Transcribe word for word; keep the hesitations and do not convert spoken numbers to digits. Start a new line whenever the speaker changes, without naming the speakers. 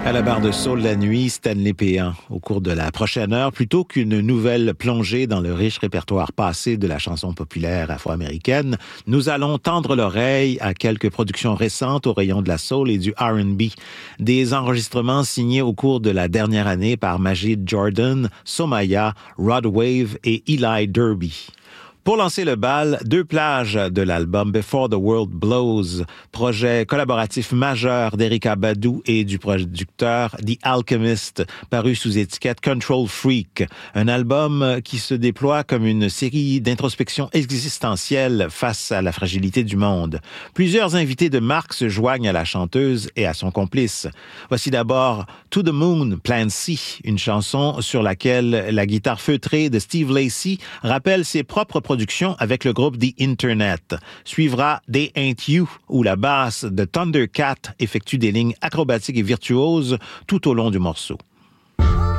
À la barre de Soul la nuit, Stanley Péan. Au cours de la prochaine heure, plutôt qu'une nouvelle plongée dans le riche répertoire passé de la chanson populaire afro-américaine, nous allons tendre l'oreille à quelques productions récentes au rayon de la soul et du R and B. Des enregistrements signés au cours de la dernière année par Majid Jordan, Somaya, Rod Wave et Eli Derby. Pour lancer le bal, deux plages de l'album Before the World Blows, projet collaboratif majeur d'Erykah Badu et du producteur The Alchemist, paru sous étiquette Control Freak, un album qui se déploie comme une série d'introspection existentielle face à la fragilité du monde. Plusieurs invités de marque se joignent à la chanteuse et à son complice. Voici d'abord To the Moon, Plan C, une chanson sur laquelle la guitare feutrée de Steve Lacy rappelle ses propres productions avec le groupe The Internet. Suivra They Ain't You, où la basse de Thundercat effectue des lignes acrobatiques et virtuoses tout au long du morceau.